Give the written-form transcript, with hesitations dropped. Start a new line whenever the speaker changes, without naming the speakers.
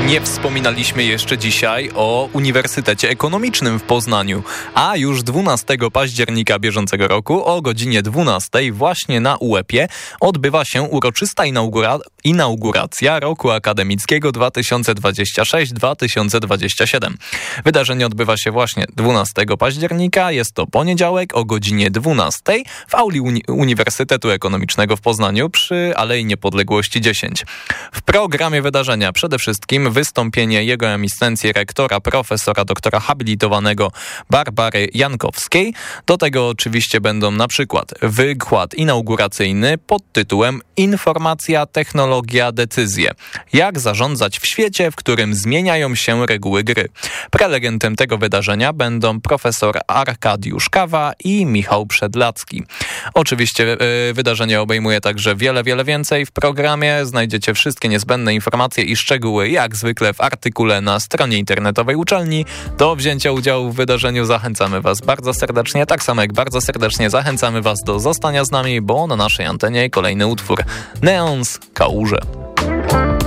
Nie wspominaliśmy jeszcze dzisiaj o Uniwersytecie Ekonomicznym w Poznaniu, a już 12 października bieżącego roku o godzinie 12 właśnie na UEP-ie odbywa się uroczysta inauguracja roku akademickiego 2026-2027. Wydarzenie odbywa się właśnie 12 października, jest to poniedziałek o godzinie 12 w auli Uniwersytetu Ekonomicznego w Poznaniu przy Alei Niepodległości 10. W programie wydarzenia przede wszystkim wystąpienie jego eminencji rektora, profesora, doktora habilitowanego Barbary Jankowskiej. Do tego oczywiście będą na przykład wykład inauguracyjny pod tytułem Informacja, technologia, decyzje. Jak zarządzać w świecie, w którym zmieniają się reguły gry. Prelegentem tego wydarzenia będą profesor Arkadiusz Kawa i Michał Przedlacki. Oczywiście wydarzenie obejmuje także wiele więcej w programie. Znajdziecie wszystkie niezbędne informacje i szczegóły jak zwykle w artykule na stronie internetowej uczelni. Do wzięcia udziału w wydarzeniu zachęcamy Was bardzo serdecznie, tak samo jak bardzo serdecznie zachęcamy Was do zostania z nami, bo na naszej antenie kolejny utwór Neons Kałuże.